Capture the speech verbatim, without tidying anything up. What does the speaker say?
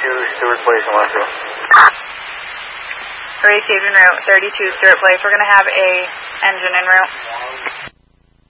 thirty-two, Stewart Place in Westfield. Received en route, thirty-two Stewart Place. We're going to have a engine en route.